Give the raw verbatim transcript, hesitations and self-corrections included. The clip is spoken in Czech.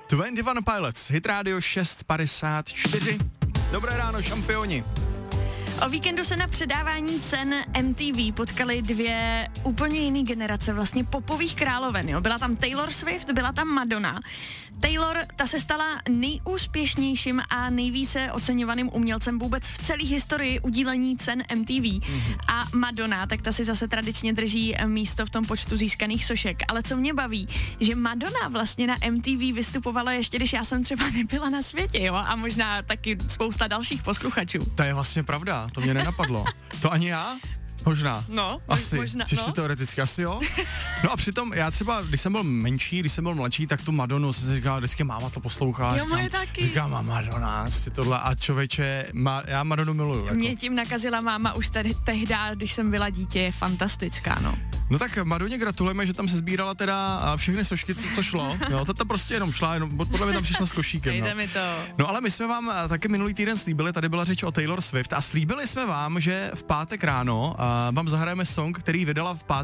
dvacet jedna Pilots, Hit Radio šest padesát čtyři. Dobré ráno, šampioni. O víkendu se na předávání cen M T V potkali dvě úplně jiné generace vlastně popových královen. Jo. Byla tam Taylor Swift, byla tam Madonna. Taylor, ta se stala nejúspěšnějším a nejvíce oceňovaným umělcem vůbec v celé historii udílení cen M T V. Mm-hmm. A Madonna, tak ta si zase tradičně drží místo v tom počtu získaných sošek. Ale co mě baví, že Madonna vlastně na M T V vystupovala ještě, když já jsem třeba nebyla na světě, jo, a možná taky spousta dalších posluchačů. To je vlastně pravda, to mě nenapadlo. To ani já? Možná. No, asi. možná. Čistě no. teoreticky, asi jo. No a přitom já třeba, když jsem byl menší, když jsem byl mladší, tak tu Madonu jsem si říkal, vždycky máma to poslouchá. Jo, říkám, moje taky. Říkám, má Madonna, si tohle a člověče, ma, já Madonu miluju. Jako. Mě tím nakazila máma už tady, tehda, když jsem byla dítě, je fantastická, no. No tak Madoně gratulujeme, že tam se sbírala teda všechny sošky, co, co šlo. Jo, to tam prostě jenom šla, jenom, podle mě tam přišla s košíkem. Nejde no. mi to. No ale my jsme vám taky minulý týden slíbili, tady byla řeč o Taylor Swift a slíbili jsme vám, že v pátek ráno uh, vám zahrajeme song, který vydala v pátek